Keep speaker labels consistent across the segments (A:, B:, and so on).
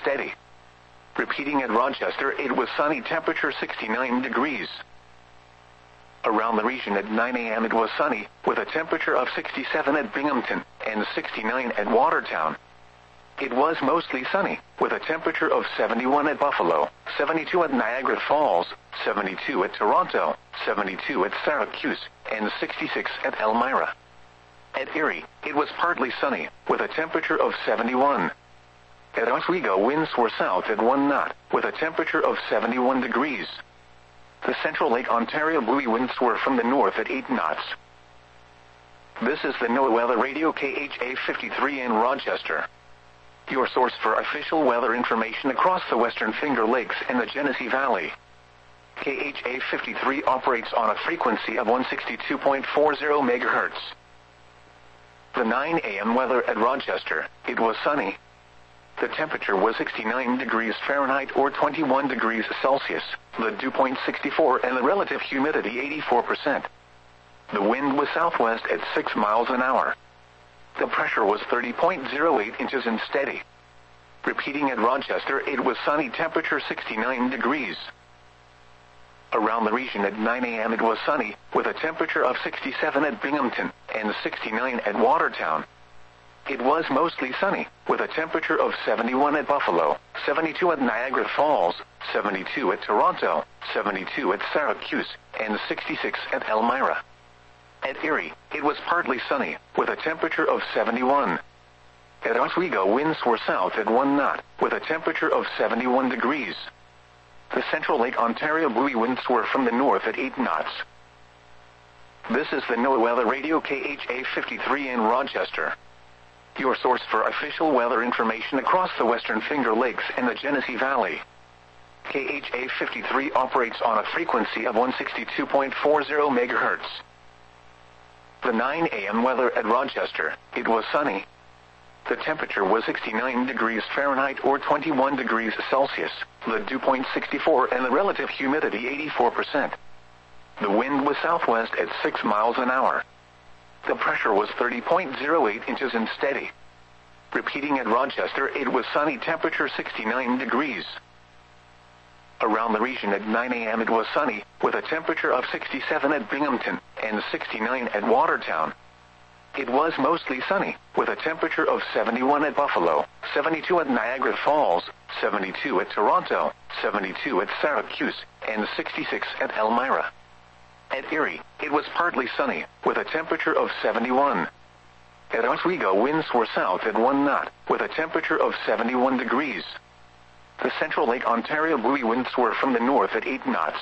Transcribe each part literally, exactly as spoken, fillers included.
A: steady. Repeating at Rochester, it was sunny, temperature sixty-nine degrees. Around the region at nine a m it was sunny, with a temperature of sixty-seven at Binghamton and sixty-nine at Watertown. It was mostly sunny, with a temperature of seventy-one at Buffalo, seventy-two at Niagara Falls, seventy-two at Toronto, seventy-two at Syracuse, and sixty-six at Elmira. At Erie, it was partly sunny, with a temperature of seventy-one. At Oswego, winds were south at one knot, with a temperature of seventy-one degrees. The Central Lake Ontario buoy winds were from the north at eight knots. This is the NOAA Weather Radio K H A fifty-three in Rochester, your source for official weather information across the Western Finger Lakes and the Genesee Valley. K H A fifty-three operates on a frequency of one sixty-two point four zero megahertz. The nine a m weather at Rochester, it was sunny. The temperature was sixty-nine degrees Fahrenheit or twenty-one degrees Celsius, the dew point sixty-four and the relative humidity eighty-four percent. The wind was southwest at six miles an hour. The pressure was thirty point zero eight inches and steady. Repeating at Rochester, it was sunny, temperature sixty-nine degrees. Around the region at nine a m it was sunny, with a temperature of sixty-seven at Binghamton and sixty-nine at Watertown. It was mostly sunny, with a temperature of seventy-one at Buffalo, seventy-two at Niagara Falls, seventy-two at Toronto, seventy-two at Syracuse, and sixty-six at Elmira. At Erie, it was partly sunny, with a temperature of seventy-one. At Oswego, winds were south at one knot, with a temperature of seventy-one degrees. The Central Lake Ontario buoy winds were from the north at eight knots. This is the NOAA Weather Radio K H A fifty-three in Rochester, your source for official weather information across the Western Finger Lakes and the Genesee Valley. K H A fifty-three operates on a frequency of one sixty-two point four zero megahertz. The nine a m weather at Rochester, it was sunny. The temperature was sixty-nine degrees Fahrenheit or twenty-one degrees Celsius, the dew point sixty-four and the relative humidity eighty-four percent. The wind was southwest at six miles an hour. The pressure was thirty point zero eight inches and steady. Repeating at Rochester, it was sunny, temperature sixty-nine degrees. Around the region at nine a m it was sunny, with a temperature of sixty-seven at Binghamton and sixty-nine at Watertown. It was mostly sunny, with a temperature of seventy-one at Buffalo, seventy-two at Niagara Falls, seventy-two at Toronto, seventy-two at Syracuse, and sixty-six at Elmira. At Erie, it was partly sunny, with a temperature of seventy-one. At Oswego, winds were south at one knot, with a temperature of seventy-one degrees. The Central Lake Ontario buoy winds were from the north at eight knots.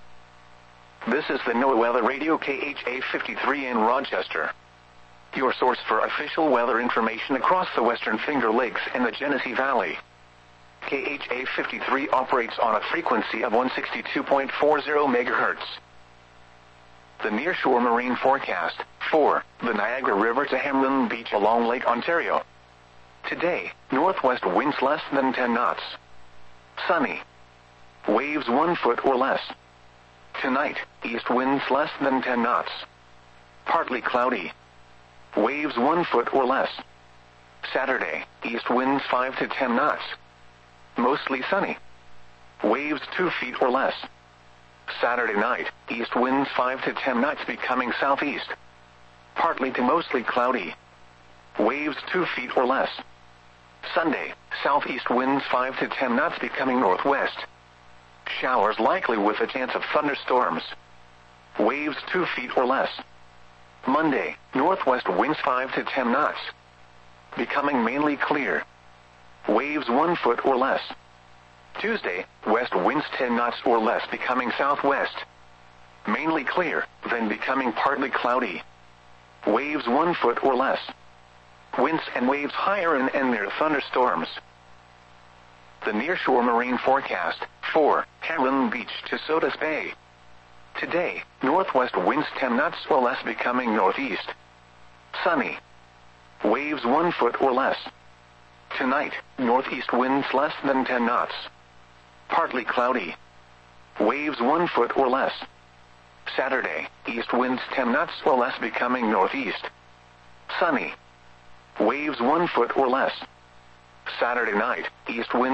A: This is the NOAA Weather Radio K H A fifty-three in Rochester, your source for official weather information across the Western Finger Lakes and the Genesee Valley. K H A fifty-three operates on a frequency of one sixty-two point four zero megahertz. The nearshore marine forecast, for the Niagara River to Hamlin Beach along Lake Ontario. Today, northwest winds less than ten knots. Sunny. Waves one foot or less. Tonight, east winds less than ten knots. Partly cloudy. Waves one foot or less. Saturday, east winds five to ten knots. Mostly sunny. Waves two feet or less. Saturday night, east winds five to ten knots becoming southeast. Partly to mostly cloudy. Waves two feet or less. Sunday, southeast winds five to ten knots becoming northwest. Showers likely with a chance of thunderstorms. Waves two feet or less. Monday, northwest winds five to ten knots. Becoming mainly clear. Waves one foot or less. Tuesday, west winds ten knots or less becoming southwest. Mainly clear, then becoming partly cloudy. Waves one foot or less. Winds and waves higher and, and near thunderstorms. The nearshore marine forecast, for Hamlin Beach to Sodus Bay. Today, northwest winds ten knots or less becoming northeast. Sunny. Waves one foot or less. Tonight, northeast winds less than ten knots. Partly cloudy. Waves one foot or less. Saturday, east winds ten knots or less becoming northeast. Sunny. Waves one foot or less. Saturday night, east winds